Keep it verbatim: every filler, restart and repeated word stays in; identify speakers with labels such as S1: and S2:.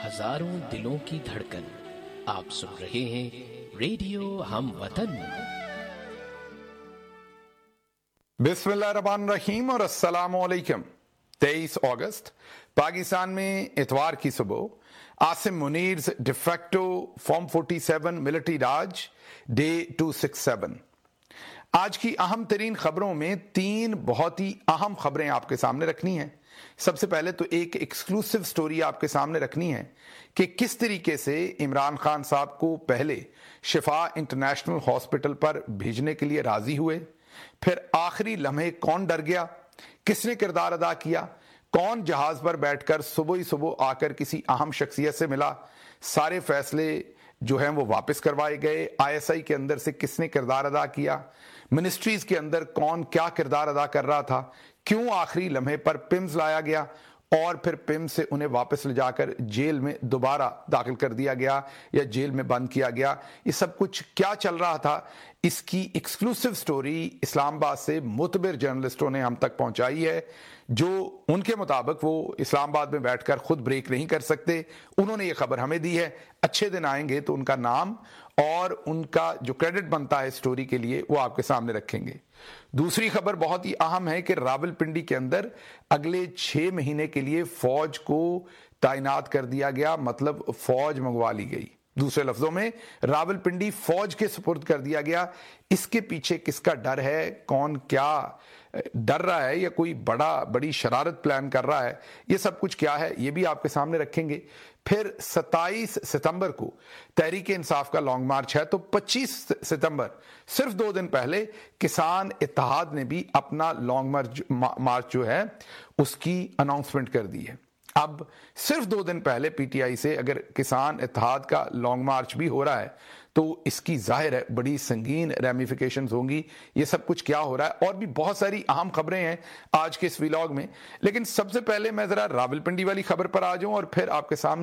S1: ہزاروں دلوں کی دھڑکن، آپ سن رہے ہیں ریڈیو ہم وطن۔
S2: بسم اللہ الرحمن الرحیم اور السلام علیکم۔ تیئیس اگست پاکستان میں اتوار کی صبح Asim منیرز de facto form forty seven military Raj day to six seven. آج کی اہم ترین خبروں میں تین بہت ہی اہم خبریں آپ کے سامنے رکھنی ہیں۔ سب سے پہلے تو ایک ایکسکلوسیو سٹوری آپ کے سامنے رکھنی ہے کہ کس طریقے سے عمران خان صاحب کو پہلے شفا انٹرنیشنل ہاسپٹل پر بھیجنے کے لیے راضی ہوئے، پھر آخری لمحے کون ڈر گیا، کس نے کردار ادا کیا، کون جہاز پر بیٹھ کر صبح ہی صبح آ کر کسی اہم شخصیت سے ملا، سارے فیصلے جو ہیں وہ واپس کروائے گئے، آئی ایس آئی کے اندر سے کس نے کردار ادا کیا، منسٹریز کے اندر کون کیا کردار ادا کر رہا تھا، کیوں آخری لمحے پر پیمز لایا گیا اور پھر پیمز سے انہیں واپس لے جا کر جیل میں دوبارہ داخل کر دیا گیا یا جیل میں بند کیا گیا، یہ سب کچھ کیا چل رہا تھا، اس کی ایکسکلوسیو سٹوری اسلام آباد سے معتبر جرنلسٹوں نے ہم تک پہنچائی ہے، جو ان کے مطابق وہ اسلام آباد میں بیٹھ کر خود بریک نہیں کر سکتے، انہوں نے یہ خبر ہمیں دی ہے۔ اچھے دن آئیں گے تو ان کا نام اور ان کا جو کریڈٹ بنتا ہے سٹوری کے لیے وہ آپ کے سامنے رکھیں گے۔ دوسری خبر بہت ہی اہم ہے کہ راولپنڈی کے اندر اگلے چھ مہینے کے لیے فوج کو تعینات کر دیا گیا، مطلب فوج منگوا لی گئی، دوسرے لفظوں میں راولپنڈی فوج کے سپرد کر دیا گیا۔ اس کے پیچھے کس کا ڈر ہے، کون کیا ڈر رہا ہے یا کوئی بڑا بڑی شرارت پلان کر رہا ہے، یہ سب کچھ کیا ہے یہ بھی آپ کے سامنے رکھیں گے۔ پھر ستائیس ستمبر کو تحریک انصاف کا لانگ مارچ ہے، تو پچیس ستمبر صرف دو دن پہلے کسان اتحاد نے بھی اپنا لانگ مارچ مارچ جو ہے اس کی اناؤنسمنٹ کر دی ہے۔ اب صرف دو دن پہلے پی ٹی آئی سے اگر کسان اتحاد کا لانگ مارچ بھی ہو رہا ہے تو اس کی ظاہر ہے بڑی سنگین ریمیفیکیشنز ہوں گی۔ یہ سب کچھ کیا ہو رہا ہے، اور بھی بہت ساری اہم خبریں ہیں آج کے اس ویلاگ میں، لیکن سب سے پہلے میں ذرا راولپنڈی والی خبر پر آ جاؤں اور پھر آپ کے سامنے